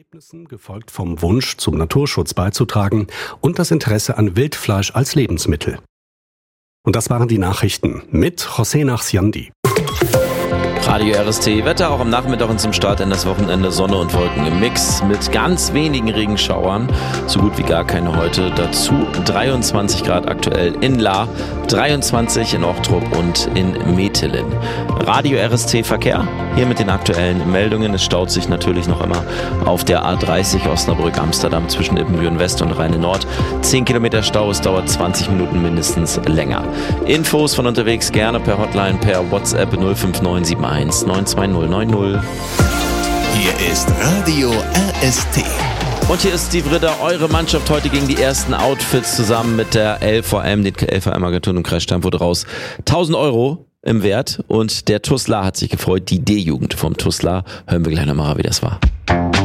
Erlebnissen, gefolgt vom Wunsch, zum Naturschutz beizutragen und das Interesse an Wildfleisch als Lebensmittel. Und das waren die Nachrichten mit José Nachsiandi. Radio RST, Wetter auch am Nachmittag und zum Start in das Wochenende, Sonne und Wolken im Mix mit ganz wenigen Regenschauern, so gut wie gar keine heute. Dazu 23 Grad aktuell in Lahr, 23 in Ochtrup und in Metelen. Radio RST Verkehr, hier mit den aktuellen Meldungen. Es staut sich natürlich noch immer auf der A30 Osnabrück-Amsterdam zwischen Ippenbüren West und Rheine Nord. 10 Kilometer Stau, es dauert 20 Minuten mindestens länger. Infos von unterwegs gerne per Hotline, per WhatsApp 05971 92090. Hier ist Radio RST. Und hier ist Steve Ritter, eure Mannschaft heute gegen die ersten Outfits zusammen mit der LVM, den LVM-Agentur im Kreis Steinfurt raus. 1.000 Euro im Wert und der TuS Lahr hat sich gefreut, die D-Jugend vom TuS Lahr. Hören wir gleich nochmal, wie das war.